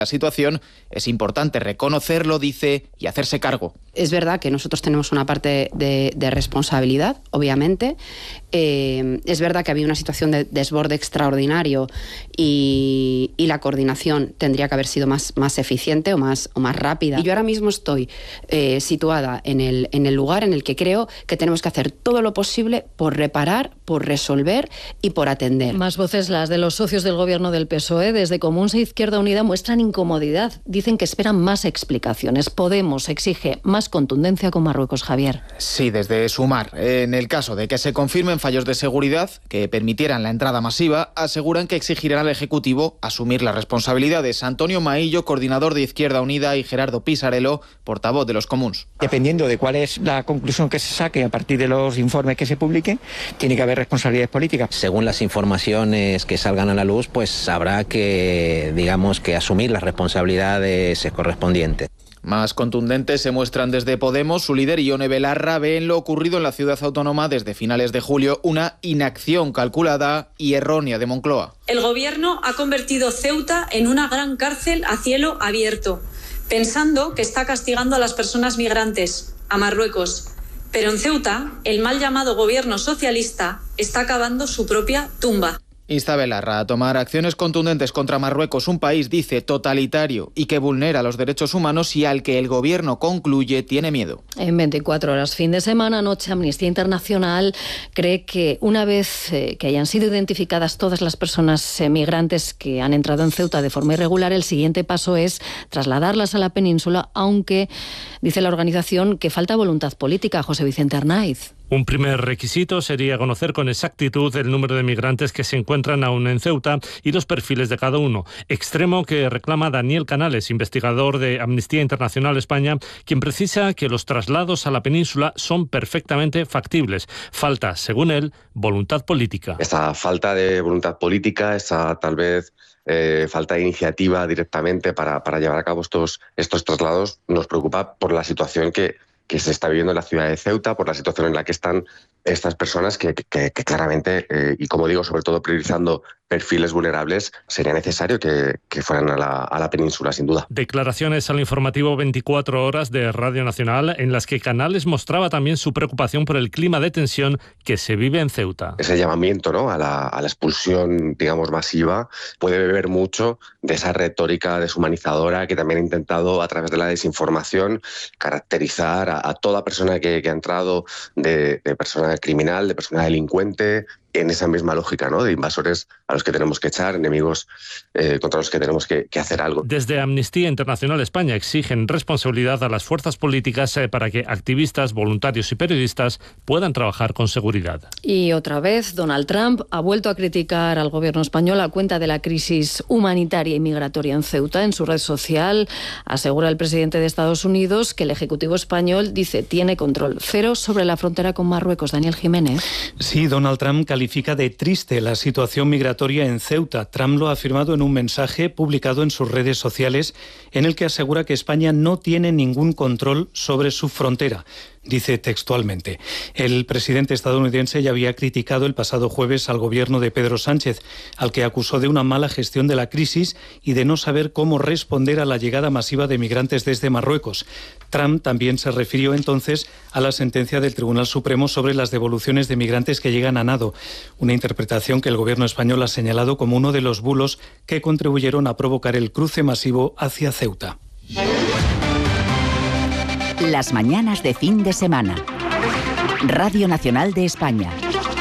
La situación es importante reconocerlo, dice, y hacerse cargo. Es verdad que nosotros tenemos una parte de responsabilidad, obviamente. Es verdad que había una situación de desborde extraordinario y la coordinación tendría que haber sido más eficiente o más rápida. Y yo ahora mismo estoy situada en el lugar en el que creo que tenemos que hacer todo lo posible por reparar, por resolver y por atender. Más voces las de los socios del gobierno del PSOE. Desde Comuns e Izquierda Unida muestran incomodidad. Dicen que esperan más explicaciones. Podemos exige más contundencia con Marruecos, Javier. Sí, desde Sumar. En el caso de que se confirmen fallos de seguridad que permitieran la entrada masiva, aseguran que exigirán al Ejecutivo asumir las responsabilidades. Antonio Maillo, coordinador de Izquierda Unida, y Gerardo Pisarello, portavoz de los Comuns. Dependiendo de cuál es la conclusión que se saque a partir de los informes que se publiquen, tiene que haber responsabilidades políticas. Según las informaciones que salgan a la luz, pues habrá que, que asumir las responsabilidades correspondientes. Más contundentes se muestran desde Podemos. Su líder, Ione Belarra, ve en lo ocurrido en la ciudad autónoma desde finales de julio una inacción calculada y errónea de Moncloa. El gobierno ha convertido Ceuta en una gran cárcel a cielo abierto, pensando que está castigando a las personas migrantes, a Marruecos. Pero en Ceuta, el mal llamado gobierno socialista está cavando su propia tumba. Insta Belarra a tomar acciones contundentes contra Marruecos, un país, dice, totalitario y que vulnera los derechos humanos y al que el gobierno, concluye, tiene miedo. En 24 horas, fin de semana, anoche, Amnistía Internacional cree que una vez que hayan sido identificadas todas las personas migrantes que han entrado en Ceuta de forma irregular, el siguiente paso es trasladarlas a la península, aunque dice la organización que falta voluntad política. José Vicente Arnaiz. Un primer requisito sería conocer con exactitud el número de migrantes que se encuentran aún en Ceuta y los perfiles de cada uno. Extremo que reclama Daniel Canales, investigador de Amnistía Internacional España, quien precisa que los traslados a la península son perfectamente factibles. Falta, según él, voluntad política. Esa falta de voluntad política, esa tal vez falta de iniciativa directamente para llevar a cabo estos traslados, nos preocupa por la situación que se está viviendo en la ciudad de Ceuta, por la situación en la que están estas personas que claramente, y como digo, sobre todo priorizando perfiles vulnerables, sería necesario que fueran a la península, sin duda. Declaraciones al informativo 24 horas de Radio Nacional, en las que Canales mostraba también su preocupación por el clima de tensión que se vive en Ceuta. Ese llamamiento, ¿no?, a la expulsión, masiva, puede beber mucho de esa retórica deshumanizadora que también ha intentado, a través de la desinformación, caracterizar a toda persona que ha entrado de persona criminal, de persona delincuente, en esa misma lógica, ¿no?, de invasores a los que tenemos que echar, enemigos contra los que tenemos que hacer algo. Desde Amnistía Internacional España exigen responsabilidad a las fuerzas políticas para que activistas, voluntarios y periodistas puedan trabajar con seguridad. Y otra vez, Donald Trump ha vuelto a criticar al gobierno español a cuenta de la crisis humanitaria y migratoria en Ceuta. En su red social asegura el presidente de Estados Unidos que el Ejecutivo español, dice, tiene control cero sobre la frontera con Marruecos. Daniel Jiménez. Sí, Donald Trump califica de triste la situación migratoria en Ceuta. Trump lo ha afirmado en un mensaje publicado en sus redes sociales en el que asegura que España no tiene ningún control sobre su frontera. Dice textualmente: el presidente estadounidense ya había criticado el pasado jueves al gobierno de Pedro Sánchez, al que acusó de una mala gestión de la crisis y de no saber cómo responder a la llegada masiva de migrantes desde Marruecos. Trump también se refirió entonces a la sentencia del Tribunal Supremo sobre las devoluciones de migrantes que llegan a nado, una interpretación que el gobierno español ha señalado como uno de los bulos que contribuyeron a provocar el cruce masivo hacia Ceuta. Las mañanas de fin de semana. Radio Nacional de España.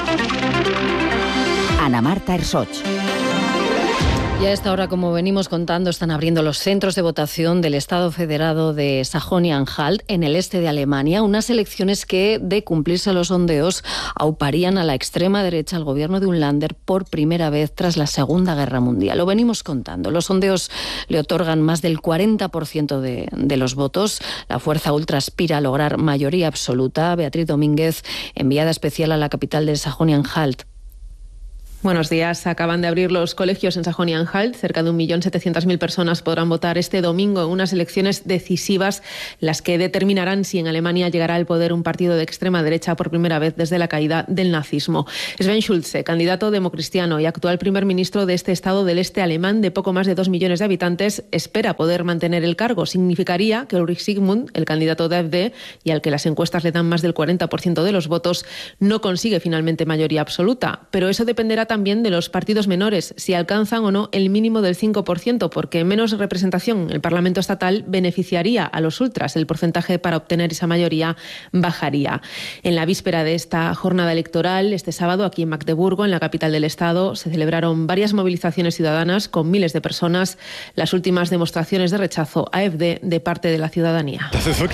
Ana Marta Ersoch. Y a esta hora, como venimos contando, están abriendo los centros de votación del Estado Federado de Sajonia-Anhalt, en el este de Alemania, unas elecciones que, de cumplirse los sondeos, auparían a la extrema derecha al gobierno de un Länder por primera vez tras la Segunda Guerra Mundial. Lo venimos contando. Los sondeos le otorgan más del 40% de los votos. La fuerza ultra aspira a lograr mayoría absoluta. Beatriz Domínguez, enviada especial a la capital de Sajonia-Anhalt. Buenos días. Acaban de abrir los colegios en Sajonia-Anhalt. Cerca de 1.700.000 personas podrán votar este domingo en unas elecciones decisivas, las que determinarán si en Alemania llegará al poder un partido de extrema derecha por primera vez desde la caída del nazismo. Sven Schulze, candidato democristiano y actual primer ministro de este estado del este alemán de poco más de 2 millones de habitantes, espera poder mantener el cargo. Significaría que Ulrich Sigmund, el candidato de AfD y al que las encuestas le dan más del 40% de los votos, no consigue finalmente mayoría absoluta. Pero eso dependerá también de los partidos menores, si alcanzan o no el mínimo del 5%, porque menos representación en el Parlamento estatal beneficiaría a los ultras. El porcentaje para obtener esa mayoría bajaría. En la víspera de esta jornada electoral, este sábado, aquí en Magdeburgo, en la capital del estado, se celebraron varias movilizaciones ciudadanas con miles de personas, las últimas demostraciones de rechazo a AfD de parte de la ciudadanía.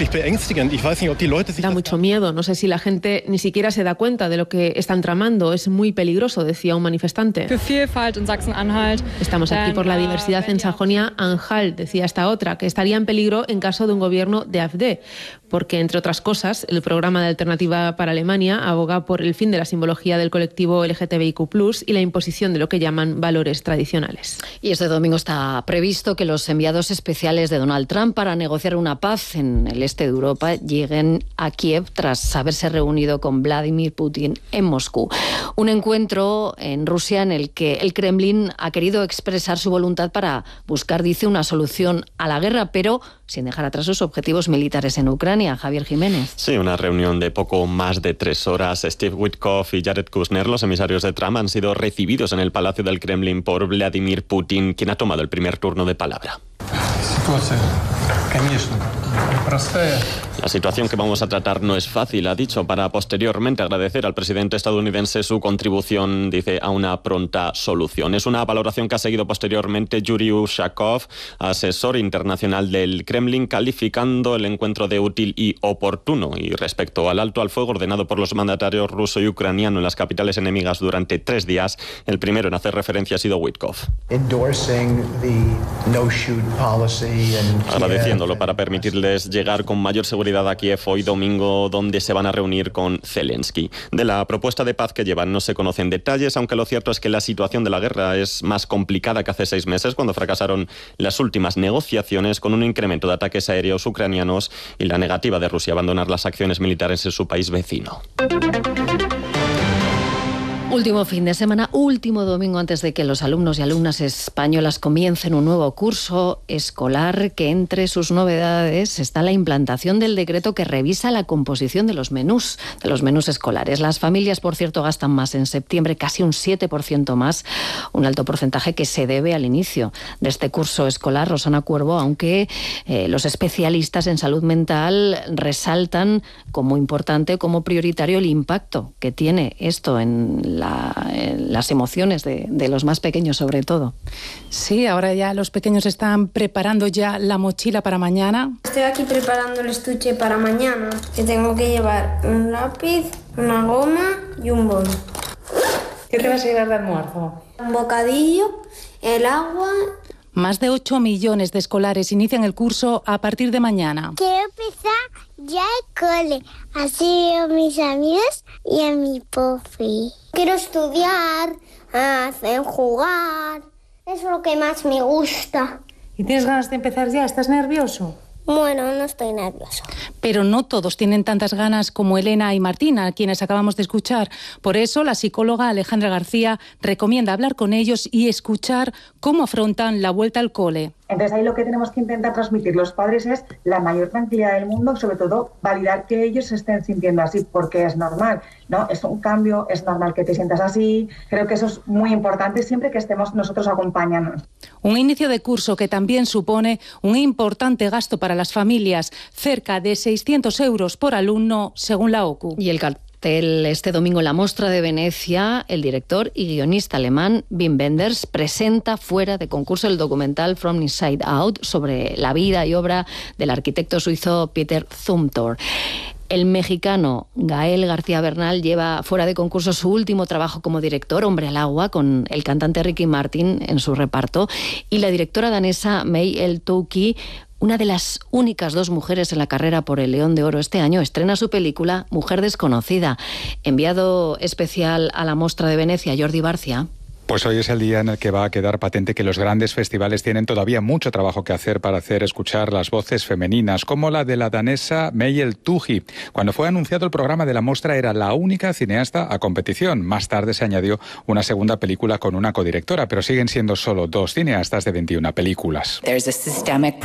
Da mucho miedo, no sé si la gente ni siquiera se da cuenta de lo que están tramando, es muy peligroso, decía un manifestante. Estamos aquí por la diversidad en Sajonia-Anhalt, decía esta otra, que estaría en peligro en caso de un gobierno de AfD, porque, entre otras cosas, el programa de Alternativa para Alemania aboga por el fin de la simbología del colectivo LGTBIQ+, y la imposición de lo que llaman valores tradicionales. Y este domingo está previsto que los enviados especiales de Donald Trump para negociar una paz en el este de Europa lleguen a Kiev tras haberse reunido con Vladimir Putin en Moscú. Un encuentro en Rusia en el que el Kremlin ha querido expresar su voluntad para buscar, dice, una solución a la guerra, pero sin dejar atrás sus objetivos militares en Ucrania. Javier Jiménez. Sí, una reunión de poco más de 3 horas. Steve Witkoff y Jared Kushner, los emisarios de Trump, han sido recibidos en el Palacio del Kremlin por Vladimir Putin, quien ha tomado el primer turno de palabra. La situación que vamos a tratar no es fácil, ha dicho, para posteriormente agradecer al presidente estadounidense su contribución, dice, a una pronta solución. Es una valoración que ha seguido posteriormente Yuri Ushakov, asesor internacional del Kremlin, calificando el encuentro de útil y oportuno. Y respecto al alto al fuego ordenado por los mandatarios ruso y ucraniano en las capitales enemigas durante 3 días, el primero en hacer referencia ha sido Witkoff. Agradeciéndolo para permitirles llegar con mayor seguridad a Kiev hoy domingo, donde se van a reunir con Zelensky. De la propuesta de paz que llevan no se conocen detalles, aunque lo cierto es que la situación de la guerra es más complicada que hace 6 meses, cuando fracasaron las últimas negociaciones, con un incremento de ataques aéreos ucranianos y la negativa de Rusia a abandonar las acciones militares en su país vecino. Último fin de semana, último domingo antes de que los alumnos y alumnas españolas comiencen un nuevo curso escolar, que entre sus novedades está la implantación del decreto que revisa la composición de los menús escolares. Las familias, por cierto, gastan más en septiembre, casi un 7% más, un alto porcentaje que se debe al inicio de este curso escolar. Rosana Cuervo, aunque los especialistas en salud mental resaltan como importante, como prioritario, el impacto que tiene esto en las emociones de los más pequeños, sobre todo. Sí, ahora ya los pequeños están preparando ya la mochila para mañana. Estoy aquí preparando el estuche para mañana, que tengo que llevar un lápiz, una goma y un boli. ¿Qué te vas a llevar de almuerzo? Un bocadillo, el agua. Más de 8 millones de escolares inician el curso a partir de mañana. Quiero empezar ya el cole, así veo a mis amigos y a mi profe. Quiero estudiar, hacer jugar, eso es lo que más me gusta. ¿Y tienes ganas de empezar ya? ¿Estás nervioso? Bueno, no estoy nervioso. Pero no todos tienen tantas ganas como Elena y Martina, a quienes acabamos de escuchar. Por eso, la psicóloga Alejandra García recomienda hablar con ellos y escuchar cómo afrontan la vuelta al cole. Entonces ahí lo que tenemos que intentar transmitir los padres es la mayor tranquilidad del mundo, sobre todo validar que ellos se estén sintiendo así, porque es normal, ¿no? Es un cambio, es normal que te sientas así. Creo que eso es muy importante siempre que estemos nosotros acompañándonos. Un inicio de curso que también supone un importante gasto para las familias, cerca de 600 euros por alumno, según la OCU. Y el este domingo en la Mostra de Venecia, el director y guionista alemán Wim Wenders presenta fuera de concurso el documental From Inside Out sobre la vida y obra del arquitecto suizo Peter Zumthor. El mexicano Gael García Bernal lleva fuera de concurso su último trabajo como director, Hombre al agua, con el cantante Ricky Martin en su reparto, y la directora danesa May El-Touki, una de las únicas 2 mujeres en la carrera por el León de Oro este año, estrena su película Mujer desconocida. Enviado especial a la Mostra de Venecia, Jordi Barcia. Pues hoy es el día en el que va a quedar patente que los grandes festivales tienen todavía mucho trabajo que hacer para hacer escuchar las voces femeninas, como la de la danesa Mejel Tuji. Cuando fue anunciado el programa de la muestra era la única cineasta a competición. Más tarde se añadió una segunda película con una codirectora, pero siguen siendo solo 2 cineastas de 21 películas.